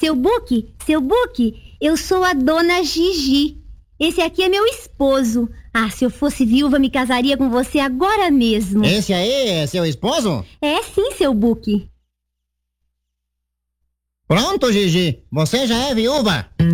seu Buque, eu sou a dona Gigi. Esse aqui é meu esposo. Ah, se eu fosse viúva, me casaria com você agora mesmo. Esse aí é seu esposo? É sim, seu Buque. Pronto, Gigi, você já é viúva.